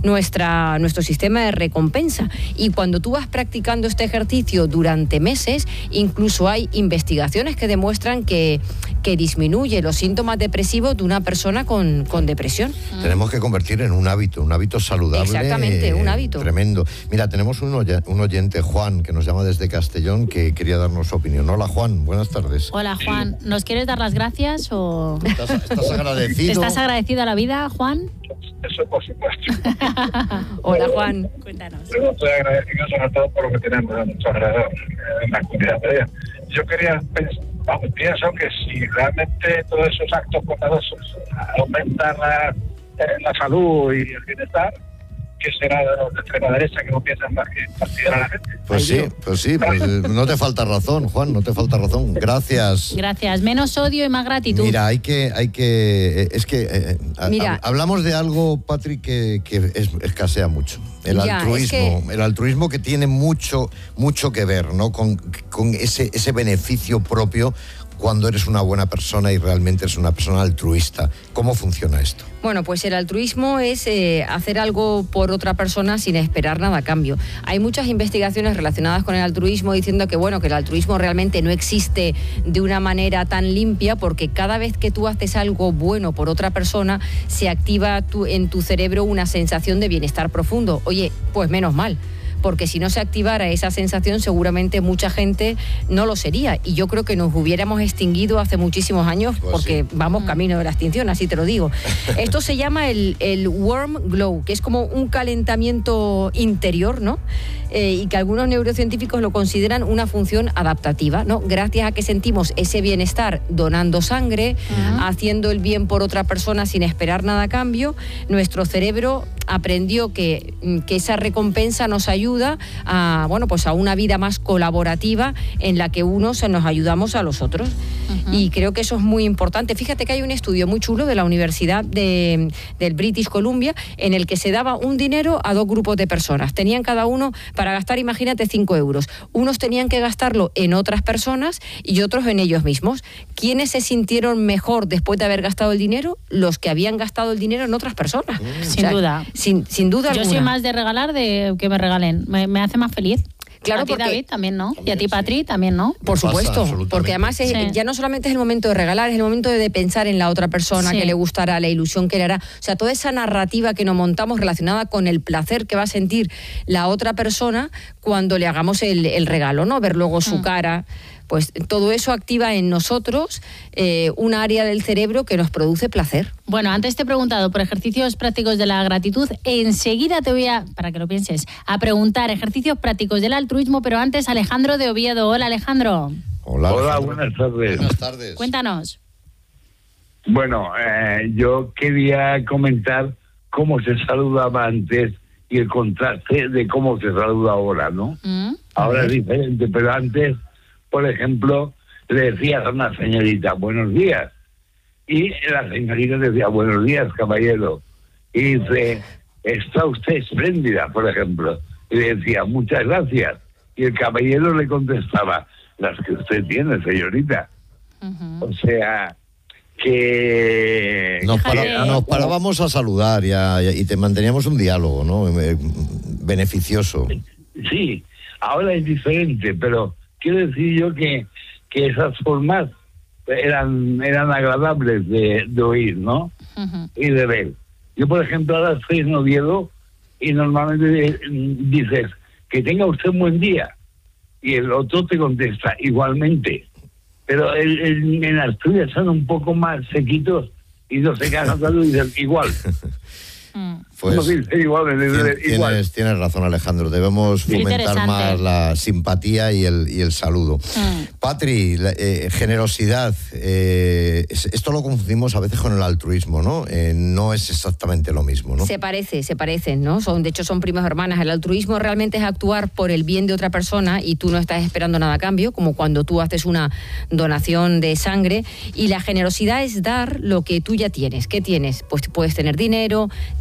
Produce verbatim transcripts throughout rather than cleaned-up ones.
nuestra, nuestro sistema de recompensa. Y cuando tú vas practicando este ejercicio durante meses, incluso hay investigaciones que demuestran que, que disminuye los síntomas depresivos de una persona con, con depresión. Tenemos que convertir en un hábito, un hábito saludable. Exactamente, un hábito. Tremendo. Mira, tenemos un, oy un oyente, Juan, que nos llama desde Castellón, que quería darnos su opinión. Hola, Juan, buenas tardes. Hola, Juan. ¿Nos quieres dar las gracias o...? ¿Estás, estás agradecido? ¿Estás agradecido a la vida, Juan? Eso por supuesto. Hola, Juan. Cuéntanos. Yo estoy agradecido sobre todo por lo que tenemos a nuestro alrededor en la comunidad de ella. Yo quería pensar, vamos, pienso que si realmente todos esos actos bondadosos aumentan la, la salud y el bienestar, ¿qué será de los de extrema derecha que no piensan más que fastidiar a la gente? Pues sí, pues sí, pues no te falta razón, Juan, no te falta razón. Gracias. Gracias. Menos odio y más gratitud. Mira, hay que, hay que, es que eh, Mira, a, hablamos de algo, Patrick, que, que es, escasea mucho. El ya, altruismo, es que... el altruismo que tiene mucho, mucho que ver, ¿no? Con, con ese, ese beneficio propio cuando eres una buena persona y realmente eres una persona altruista. ¿Cómo funciona esto? Bueno, pues el altruismo es eh, hacer algo por otra persona sin esperar nada a cambio. Hay muchas investigaciones relacionadas con el altruismo diciendo que, bueno, que el altruismo realmente no existe de una manera tan limpia, porque cada vez que tú haces algo bueno por otra persona, se activa tu, en tu cerebro una sensación de bienestar profundo. Oye, pues menos mal, porque si no se activara esa sensación, seguramente mucha gente no lo sería. Y yo creo que nos hubiéramos extinguido hace muchísimos años, pues porque sí, vamos camino de la extinción, así te lo digo. Esto se llama el, el warm glow, que es como un calentamiento interior, ¿no? Eh, y que algunos neurocientíficos lo consideran una función adaptativa, ¿no? Gracias a que sentimos ese bienestar donando sangre, uh-huh. haciendo el bien por otra persona sin esperar nada a cambio, nuestro cerebro aprendió que, que esa recompensa nos ayuda a, bueno, pues a una vida más colaborativa en la que unos nos ayudamos a los otros. Uh-huh. Y creo que eso es muy importante. Fíjate que hay un estudio muy chulo de la Universidad de, del British Columbia en el que se daba un dinero a dos grupos de personas. Tenían cada uno para gastar, imagínate, cinco euros. Unos tenían que gastarlo en otras personas y otros en ellos mismos. ¿Quiénes se sintieron mejor después de haber gastado el dinero? Los que habían gastado el dinero en otras personas. Mm. Sin o sea, duda. Sin, sin duda Yo alguna. soy más de regalar de que me regalen. Me, me hace más feliz. Claro, a ti, porque David, también, ¿no? También, y a ti, sí. Patri, también, ¿no? Por supuesto, pasa, porque además es, sí. ya no solamente es el momento de regalar, es el momento de, de pensar en la otra persona, sí. que le gustará, la ilusión que le hará. O sea, toda esa narrativa que nos montamos relacionada con el placer que va a sentir la otra persona cuando le hagamos el, el regalo, ¿no? Ver luego su mm. cara. Pues todo eso activa en nosotros eh, un área del cerebro que nos produce placer. Bueno, antes te he preguntado por ejercicios prácticos de la gratitud. Enseguida te voy a, para que lo pienses, a preguntar ejercicios prácticos del altruismo, pero antes Alejandro de Oviedo. Hola, Alejandro. Hola, Hola, Alejandro. buenas tardes. Buenas tardes. Cuéntanos. Bueno, eh, yo quería comentar cómo se saludaba antes y el contraste de cómo se saluda ahora, ¿no? Mm. Ahora es diferente, pero antes, por ejemplo, le decías a una señorita, buenos días. Y la señorita decía, buenos días, caballero. Y dice, está usted espléndida, por ejemplo. Y le decía, muchas gracias. Y el caballero le contestaba, las que usted tiene, señorita. Uh-huh. O sea, que... Nos, para, nos parábamos a saludar y, a, y te manteníamos un diálogo, ¿no? Beneficioso. Sí, ahora es diferente, pero quiero decir yo que, que esas formas eran eran agradables de, de oír, ¿no? Uh-huh. Y de ver. Yo, por ejemplo, ahora estoy en Oviedo y normalmente dices que tenga usted un buen día y el otro te contesta igualmente. Pero el, el, en Asturias son un poco más sequitos y no se casan tanto y dicen igual. Pues, no, sí, igual, tienes, igual. tienes razón, Alejandro. Debemos fomentar más la simpatía y el, y el saludo. Mm. Patri, la, eh, generosidad. Eh, esto lo confundimos a veces con el altruismo, ¿no? Eh, no es exactamente lo mismo, ¿no? Se parece, se parecen, ¿no? Son, de hecho, son primas hermanas. El altruismo realmente es actuar por el bien de otra persona y tú no estás esperando nada a cambio, como cuando tú haces una donación de sangre. Y la generosidad es dar lo que tú ya tienes. ¿Qué tienes? Pues puedes tener dinero, tiempo,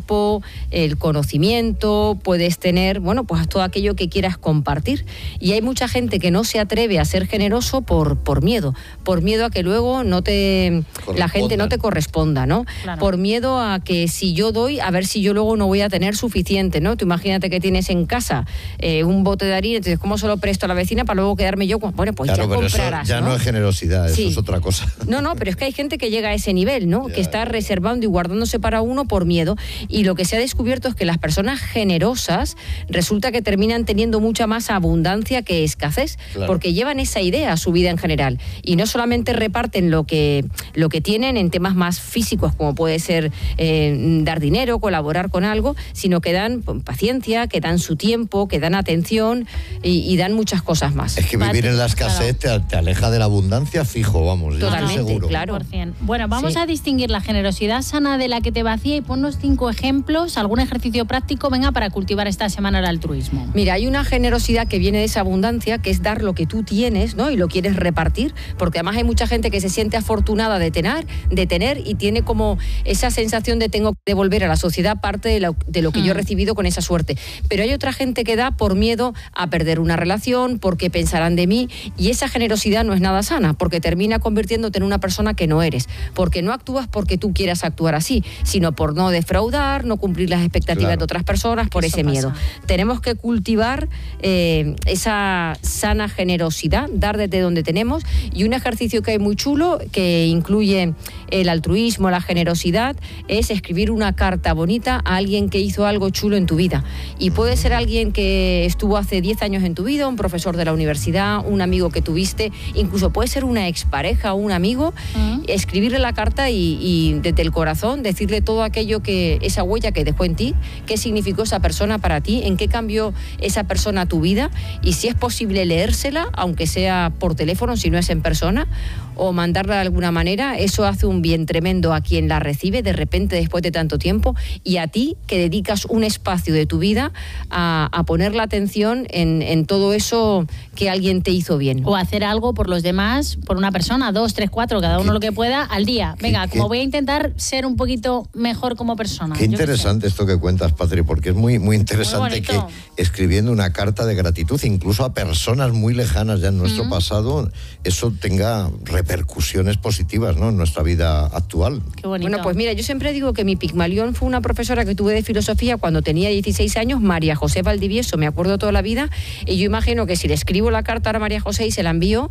tiempo, el conocimiento, puedes tener, bueno, pues todo aquello que quieras compartir. Y hay mucha gente que no se atreve a ser generoso por, por miedo, por miedo a que luego no te la gente no te corresponda, ¿no? Claro. Por miedo a que si yo doy, a ver si yo luego no voy a tener suficiente, ¿no? Tú imagínate que tienes en casa eh, un bote de harina, entonces ¿cómo se lo presto a la vecina para luego quedarme yo? Bueno, pues claro, ya pero comprarás, eso ya ¿no? no es generosidad, sí. Eso es otra cosa. No, no, pero es que hay gente que llega a ese nivel, ¿no? Ya, que está reservando y guardándose para uno por miedo. Y lo que se ha descubierto es que las personas generosas resulta que terminan teniendo mucha más abundancia que escasez, claro. Porque llevan esa idea a su vida en general. Y no solamente reparten lo que, lo que tienen en temas más físicos, como puede ser eh, dar dinero, colaborar con algo, sino que dan paciencia, que dan su tiempo, que dan atención y, y dan muchas cosas más. Es que vivir en la escasez claro. te, te aleja de la abundancia fijo, vamos. Totalmente, seguro. Claro. Bueno, vamos sí. a distinguir la generosidad sana de la que te vacía y ponnos cinco ejemplos, algún ejercicio práctico, venga, para cultivar esta semana el altruismo. Mira, hay una generosidad que viene de esa abundancia, que es dar lo que tú tienes, ¿no? Y lo quieres repartir, porque además hay mucha gente que se siente afortunada de tener, de tener y tiene como esa sensación de tengo que devolver a la sociedad parte de lo, de lo que mm. yo he recibido con esa suerte. Pero hay otra gente que da por miedo a perder una relación, porque pensarán de mí, y esa generosidad no es nada sana, porque termina convirtiéndote en una persona que no eres, porque no actúas porque tú quieras actuar así, sino por no defraudar, no cumplir las expectativas claro. de otras personas, por Eso ese pasa. miedo. Tenemos que cultivar eh, esa sana generosidad, dar desde donde tenemos, y un ejercicio que hay muy chulo, que incluye el altruismo, la generosidad, es escribir una carta bonita a alguien que hizo algo chulo en tu vida. Y puede ser alguien que estuvo hace diez años en tu vida, un profesor de la universidad, un amigo que tuviste, incluso puede ser una expareja o un amigo, uh-huh. escribirle la carta y, y desde el corazón decirle todo aquello que, esa huella que dejó en ti, qué significó esa persona para ti, en qué cambió esa persona tu vida, y si es posible leérsela, aunque sea por teléfono, si no es en persona, o mandarla de alguna manera. Eso hace un bien tremendo a quien la recibe de repente después de tanto tiempo, y a ti que dedicas un espacio de tu vida a, a poner la atención en, en todo eso que alguien te hizo bien. O hacer algo por los demás, por una persona, dos, tres, cuatro, cada uno lo que pueda al día. Venga, ¿Qué, como voy a intentar ser un poquito mejor como persona. Qué interesante esto que cuentas, Patri, porque es muy, muy interesante muy que escribiendo una carta de gratitud, incluso a personas muy lejanas ya en nuestro uh-huh. pasado, eso tenga repercusiones positivas, ¿no?, en nuestra vida actual. Qué bonito. Bueno, pues mira, yo siempre digo que mi Pigmalión fue una profesora que tuve de filosofía cuando tenía dieciséis años, María José Valdivieso, me acuerdo toda la vida, y yo imagino que si le escribo la carta a María José y se la envío,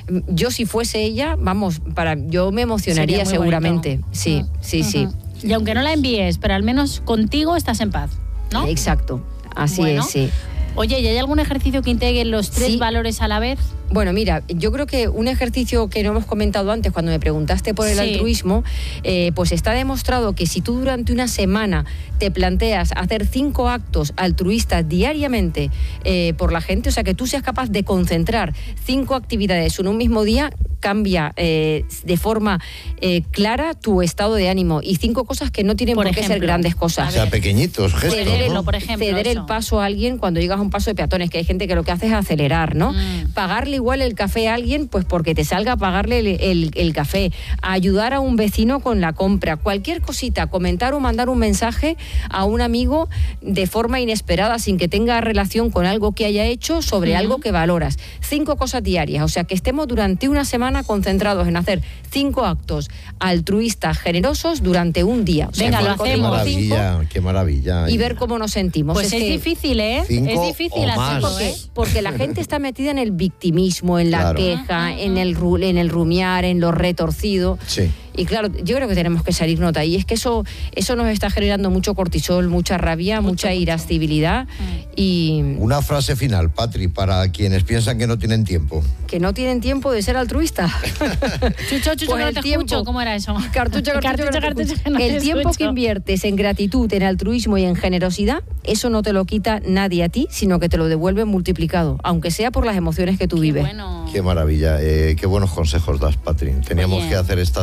yo si fuese ella, vamos, para yo me emocionaría seguramente. Bonito. Sí, uh-huh. sí, sí. Y aunque no la envíes, pero al menos contigo estás en paz, ¿no? Exacto, así bueno. es, sí. Oye, ¿y hay algún ejercicio que integre los tres sí. valores a la vez? Bueno, mira, yo creo que un ejercicio que no hemos comentado antes cuando me preguntaste por el sí. altruismo, eh, pues está demostrado que si tú durante una semana te planteas hacer cinco actos altruistas diariamente eh, por la gente, o sea, que tú seas capaz de concentrar cinco actividades en un mismo día, cambia eh, de forma eh, clara tu estado de ánimo. Y cinco cosas que no tienen por, por qué ser grandes cosas. O sea, pequeñitos gestos, ceder, ¿no? por ejemplo, ceder el paso a alguien cuando llegas a un paso de peatones, que hay gente que lo que hace es acelerar, ¿no? Mm. Pagarle igual el café a alguien, pues porque te salga a pagarle el, el, el café, a ayudar a un vecino con la compra, cualquier cosita, comentar o mandar un mensaje a un amigo de forma inesperada, sin que tenga relación con algo que haya hecho, sobre mm. algo que valoras. Cinco cosas diarias, o sea, que estemos durante una semana concentrados en hacer cinco actos altruistas generosos durante un día. O sea, venga, lo hacemos. Qué maravilla, cinco, qué maravilla. Y ver cómo nos sentimos. Pues es, es que difícil, ¿eh? Es difícil hacerlo, porque, porque la gente está metida en el victimismo, en la claro. queja, en el, en el rumiar, en lo retorcido. Sí. Y claro, yo creo que tenemos que salir nota. Y es que eso, eso nos está generando mucho cortisol, mucha rabia, mucho, mucha irascibilidad. Mucho. Y una frase final, Patri, para quienes piensan que no tienen tiempo. Que no tienen tiempo de ser altruista. Chucho, chucho, pues que no te tiempo, escucho. ¿Cómo era eso? Cartucho, cartucho, cartucho, cartucho, cartucho que no El tiempo escucho. Que inviertes en gratitud, en altruismo y en generosidad, eso no te lo quita nadie a ti, sino que te lo devuelve multiplicado, aunque sea por las emociones que tú qué vives. Bueno. Qué maravilla, eh, qué buenos consejos das, Patri. Teníamos Oye. que hacer esta sección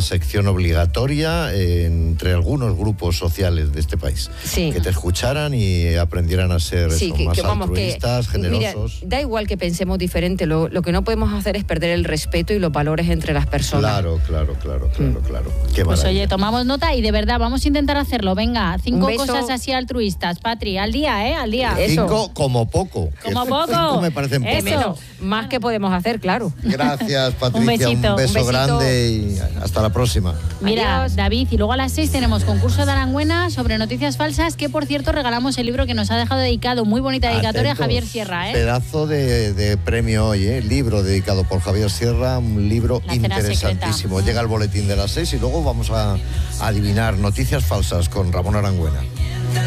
obligatoria eh, entre algunos grupos sociales de este país. Sí. Que te escucharan y aprendieran a ser sí, eso, que, más que, vamos, altruistas, que, generosos. Mira, da igual que pensemos diferente, lo, lo que no podemos hacer es perder el respeto y los valores entre las personas. Claro, claro, claro, claro, claro. Qué pues maravilla. oye, tomamos nota y de verdad vamos a intentar hacerlo. Venga, cinco beso. cosas así altruistas, Patri, al día, ¿eh? Al día. Eso. Cinco como poco. Como que poco. Cinco me parecen Eso. pocos. Menos, más que podemos hacer, claro. Gracias, Patricia. Un besito. Un beso Un besito. grande y hasta la próxima. Mira, Adiós. David, y luego a las seis tenemos concurso de Arangüena sobre noticias falsas, que por cierto regalamos el libro que nos ha dejado dedicado, muy bonita dedicatoria, Atentos. Javier Sierra, ¿eh? Pedazo de, de premio hoy, ¿eh? Libro dedicado por Javier Sierra, un libro La cena interesantísimo. secreta. Llega el boletín de las seis y luego vamos a, a adivinar noticias falsas con Ramón Arangüena.